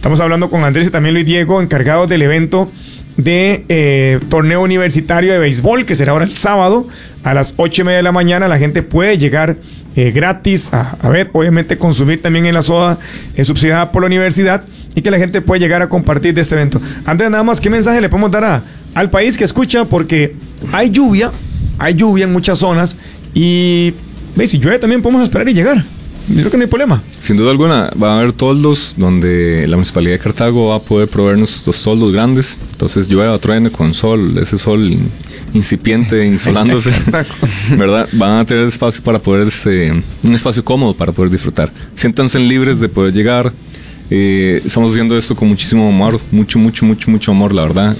Estamos hablando con Andrés y también Luis Diego, encargados del evento de torneo universitario de béisbol, que será ahora el sábado a las 8:30 de la mañana. La gente puede llegar gratis a ver, obviamente consumir también en la soda subsidiada por la universidad, y que la gente puede llegar a compartir de este evento. Andrés, nada más, ¿qué mensaje le podemos dar al país que escucha? Porque hay lluvia en muchas zonas, y si llueve también podemos esperar y llegar. Yo creo que no hay problema. Sin duda alguna, va a haber toldos donde la Municipalidad de Cartago va a poder proveernos los toldos grandes. Entonces llueva o truene con sol, ese sol incipiente, insolándose, ¿verdad? Van a tener espacio para poder, un espacio cómodo para poder disfrutar. Siéntanse libres de poder llegar. Estamos haciendo esto con muchísimo amor, mucho amor, la verdad.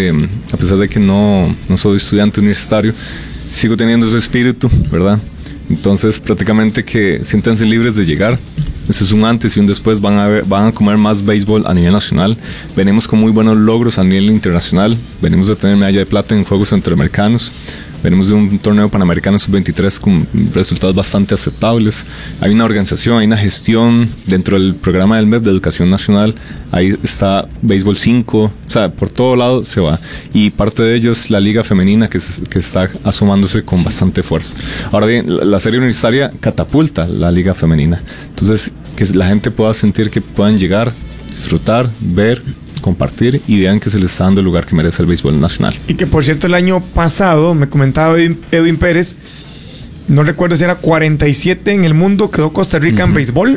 A pesar de que no soy estudiante universitario, sigo teniendo ese espíritu, ¿verdad? Entonces, prácticamente que siéntanse libres de llegar. Eso es un antes y un después. Van a comer más béisbol a nivel nacional. Venimos con muy buenos logros a nivel internacional. Venimos de tener medalla de plata en Juegos Centroamericanos. Venimos de un torneo panamericano sub-23 con resultados bastante aceptables. Hay una organización, hay una gestión dentro del programa del MEP de Educación Nacional. Ahí está Béisbol 5, o sea, por todo lado se va. Y parte de ello es la Liga Femenina que está asomándose con bastante fuerza. Ahora bien, la serie universitaria catapulta la Liga Femenina. Entonces, que la gente pueda sentir que puedan llegar, disfrutar, ver, compartir y vean que se les está dando el lugar que merece el béisbol nacional. Y que, por cierto, el año pasado, me comentaba Edwin Pérez, no recuerdo si era 47 en el mundo, quedó Costa Rica en béisbol,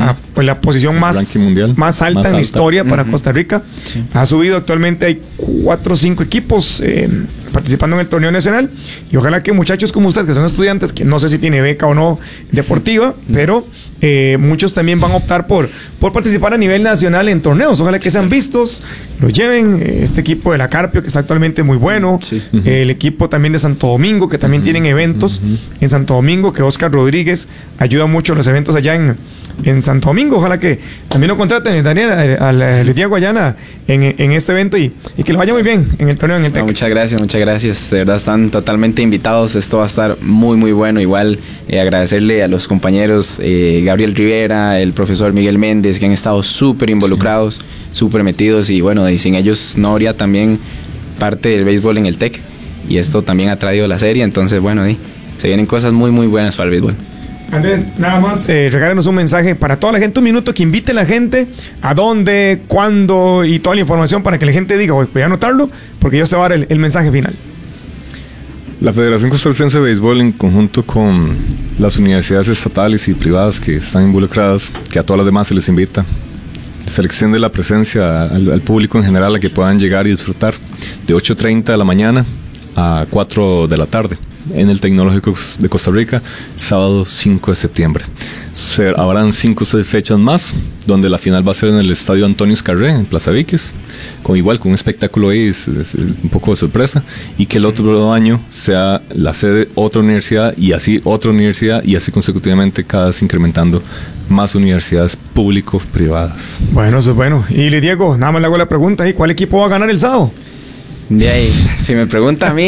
la posición más alta en la historia para Costa Rica. Sí. Ha subido, actualmente hay 4 o 5 equipos participando en el torneo nacional, y ojalá que muchachos como ustedes, que son estudiantes, que no sé si tiene beca o no deportiva, pero muchos también van a optar por participar a nivel nacional en torneos. Ojalá que sean vistos, lo lleven. Este equipo de la Carpio, que está actualmente muy bueno, el equipo también de Santo Domingo, que también tienen eventos en Santo Domingo, que Oscar Rodríguez ayuda mucho a los eventos allá en Santo Domingo. Ojalá que también lo contraten, Daniel, al Diego Ayana en este evento, y que lo vaya muy bien en el torneo, en el TEC. Muchas gracias, de verdad están totalmente invitados. Esto va a estar muy bueno. Igual agradecerle a los compañeros Gabriel Rivera, el profesor Miguel Méndez, que han estado súper involucrados, súper metidos, y bueno, y sin ellos no habría también parte del béisbol en el TEC, y esto también ha traído la serie. Entonces, bueno, se vienen cosas muy buenas para el béisbol. Andrés, nada más, regálenos un mensaje para toda la gente, un minuto, que invite a la gente a dónde, cuándo y toda la información, para que la gente diga, voy a anotarlo, porque yo te voy a dar el mensaje final. La Federación Costarricense de Béisbol, en conjunto con las universidades estatales y privadas que están involucradas, que a todas las demás se les invita, se les extiende la presencia al público en general, a que puedan llegar y disfrutar de 8:30 de la mañana a 4 de la tarde en el Tecnológico de Costa Rica, sábado 5 de septiembre. Habrán 5 o 6 fechas más, donde la final va a ser en el Estadio Antonio Escarré, en Plaza Víquez, con un espectáculo ahí, es un poco de sorpresa, y que el otro año sea la sede otra universidad, y así otra universidad, y así consecutivamente, cada vez incrementando más universidades público-privadas. Bueno, eso es bueno. Y Diego, nada más le hago la pregunta, ¿cuál equipo va a ganar el sábado? De ahí, si me pregunta a mí,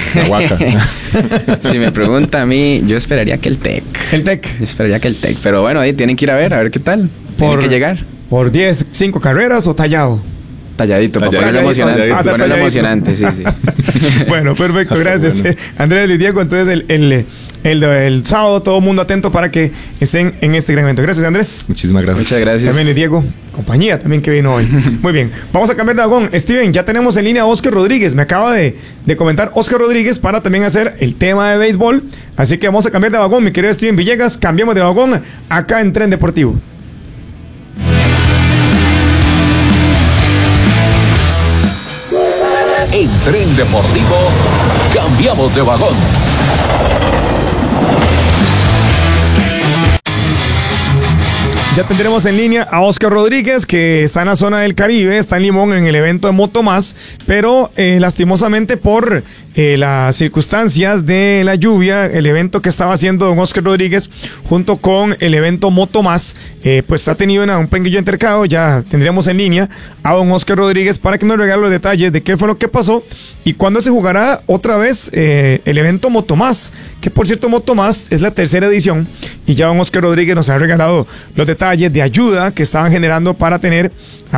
yo esperaría que el TEC. Yo esperaría que el TEC, pero bueno, ahí tienen que ir a ver qué tal. Tienen que llegar. ¿Por 5 carreras o tallado? Talladito, para ponerlo emocionante. Para ponerlo emocionante, sí. Bueno, perfecto, gracias. Bueno. Andrés y Diego, entonces el sábado, todo el mundo atento para que estén en este gran evento. Gracias, Andrés. Muchísimas gracias. Muchas gracias. También Diego, compañía también que vino hoy. Muy bien, vamos a cambiar de vagón. Steven, ya tenemos en línea a Oscar Rodríguez. Me acaba de comentar Oscar Rodríguez para también hacer el tema de béisbol. Así que vamos a cambiar de vagón, mi querido Steven Villegas. Cambiamos de vagón acá en Tren Deportivo. En Tren Deportivo, cambiamos de vagón. Ya tendremos en línea a Oscar Rodríguez, que está en la zona del Caribe, está en Limón en el evento de Moto Más, pero lastimosamente por las circunstancias de la lluvia, el evento que estaba haciendo don Oscar Rodríguez junto con el evento Moto Más, pues ha tenido un pequeño intercambio. Ya tendremos en línea a don Oscar Rodríguez para que nos regale los detalles de qué fue lo que pasó y cuándo se jugará otra vez el evento Moto Más, que por cierto Moto Más es la 3ª edición, y ya don Oscar Rodríguez nos ha regalado los detalles de ayuda que estaban generando para tener